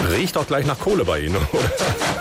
Riecht doch gleich nach Kohle bei Ihnen, oder?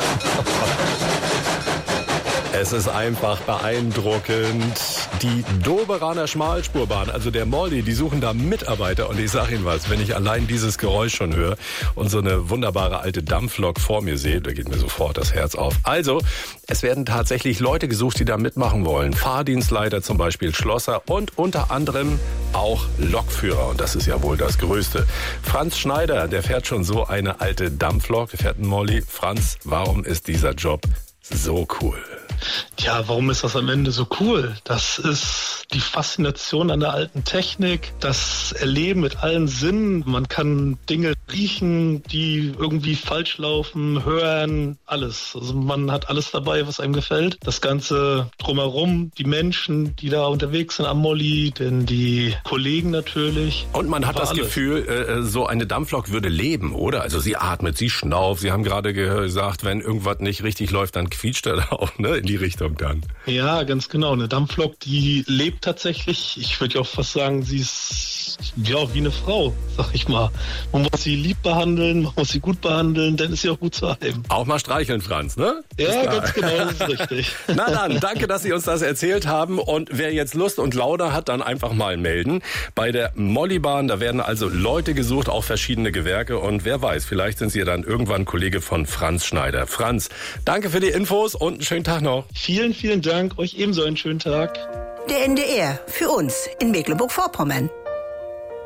Es ist einfach beeindruckend. Die Doberaner Schmalspurbahn, also der Molly, die suchen da Mitarbeiter. Und ich sag Ihnen was, wenn ich allein dieses Geräusch schon höre und so eine wunderbare alte Dampflok vor mir sehe, da geht mir sofort das Herz auf. Also, es werden tatsächlich Leute gesucht, die da mitmachen wollen. Fahrdienstleiter zum Beispiel, Schlosser und unter anderem auch Lokführer. Und das ist ja wohl das Größte. Franz Schneider, der fährt schon so eine alte Dampflok, der fährt einen Molly. Franz, warum ist dieser Job so cool? Ja, warum ist das am Ende so cool? Das ist die Faszination an der alten Technik, das Erleben mit allen Sinnen. Man kann Dinge riechen, die irgendwie falsch laufen, hören, alles. Also man hat alles dabei, was einem gefällt. Das Ganze drumherum, die Menschen, die da unterwegs sind am Molly, denn die Kollegen natürlich. Und man hat das Gefühl, so eine Dampflok würde leben, oder? Also sie atmet, sie schnauft. Sie haben gerade gesagt, wenn irgendwas nicht richtig läuft, dann quietscht er auch, ne? In die Richtung dann. Ja, ganz genau. Eine Dampflok, die lebt tatsächlich. Ich würde ja auch fast sagen, sie ist ja wie eine Frau, sag ich mal. Man muss sie lieb behandeln, man muss sie gut behandeln, dann ist sie auch gut zu einem. Auch mal streicheln, Franz, ne? Ja, ganz genau, das ist richtig. Na dann, danke, dass Sie uns das erzählt haben. Und wer jetzt Lust und Laune hat, dann einfach mal melden. Bei der Mollybahn, da werden also Leute gesucht, auch verschiedene Gewerke. Und wer weiß, vielleicht sind Sie ja dann irgendwann Kollege von Franz Schneider. Franz, danke für die Infos und einen schönen Tag noch. Vielen, vielen Dank. Euch ebenso einen schönen Tag. Der NDR, für uns in Mecklenburg-Vorpommern.